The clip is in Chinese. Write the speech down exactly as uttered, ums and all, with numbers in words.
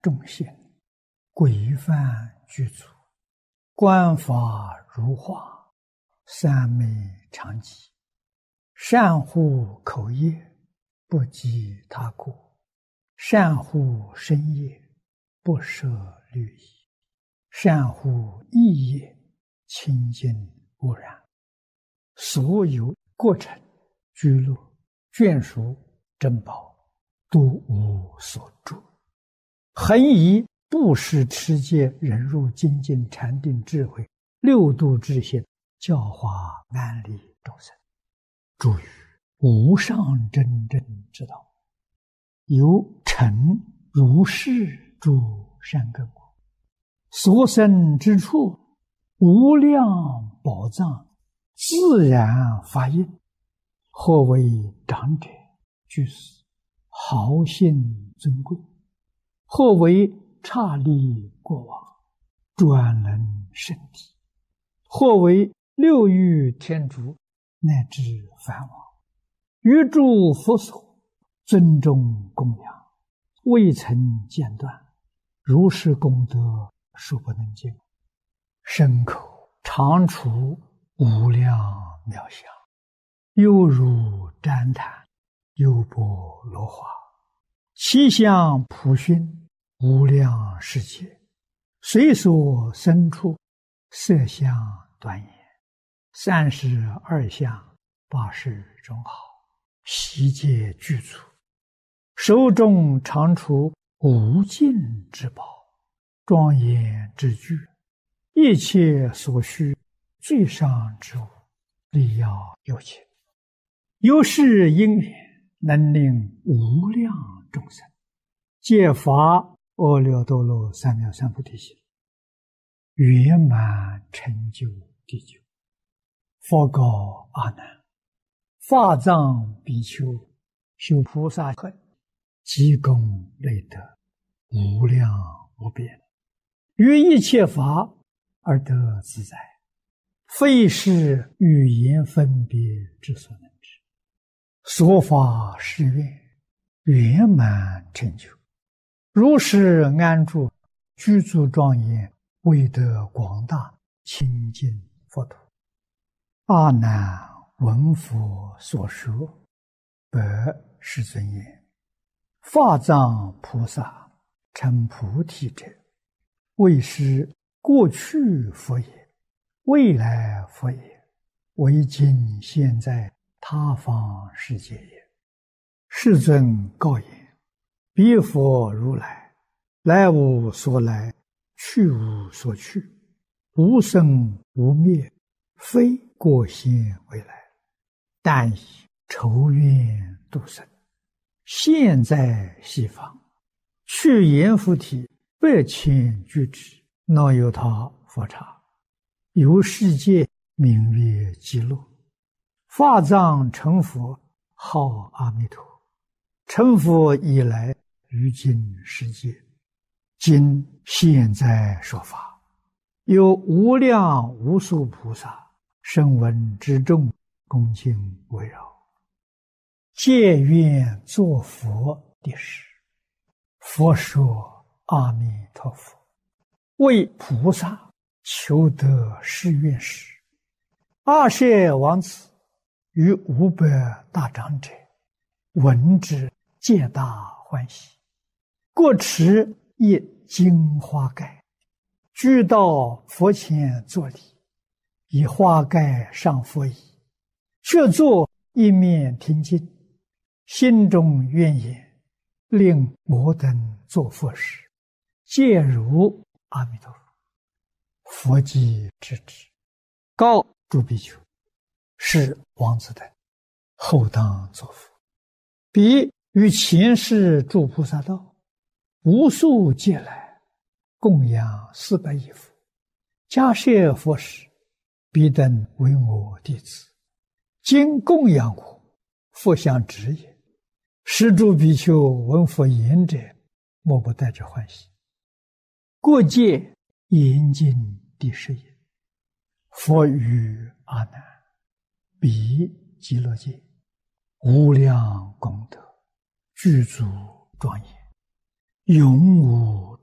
众信，规范具足，观法如画，三昧常寂。善护口业，不积他过；善护身业，不摄律仪；善护意业，清净无染。所有过程、居乐、眷属、珍宝，都无所住。恒以布施、持戒、忍辱、精进、禅定、智慧六度之心，教化安利众生，助于无上真正之道。由成如是诸善根果，所生之处，无量宝藏自然发应。或为长者居士，豪信尊贵；或为刹利过往，专能圣体；或为六欲天竺，乃至梵王，于诸佛所尊重供养，未曾间断。如是功德，数不能尽。身口常处无量妙相，犹如旃檀，优波罗花，其相普熏，无量世界，随所生处，色相端严，三十二相，八十种好，悉皆具足。手中常处无尽之宝，庄严之具，一切所需最上之物，力要有情。由是因缘，能令无量众生皆发阿耨多罗三藐三菩提心，圆满成就地久。佛告阿难：法藏比丘修菩萨恨，积功累德，无量无边，于一切法而得自在，非是语言分别之所能知。所发誓愿，圆满成就，如是安住，具足庄严，为得广大清净佛土。阿难闻佛所说，白世尊言：法藏菩萨成菩提者，为是过去佛也，未来佛也，为今现在他方世界也。世尊告言：彼佛如来，来无所来，去无所去，无生无灭，非过现未来，但以筹愿度生，现在西方，去阎浮提百千俱胝，那由他佛刹，由世界名曰极乐。法藏成佛，号阿弥陀。成佛以来，于今世界，今现在说法，有无量无数菩萨声闻之众，恭敬围绕，皆愿作佛的事。佛说：阿弥陀佛，为菩萨求得誓愿时，阿舍王子与五百大长者闻之，皆大欢喜，各持一金花盖，俱到佛前作礼，以花盖上佛椅，却坐一面听经，心中愿言：令摩等作佛时，皆如阿弥陀佛。佛即知之，告诸比丘：是王子等，后当作佛。彼于前世诸菩萨道，无数劫来，供养四百亿佛，迦叶佛时，彼等为我弟子，今供养我，佛相知也。是诸比丘闻佛言者，莫不带着欢喜。过界严禁第十也。佛语阿难：彼极乐界，无量功德，具足庄严， 永无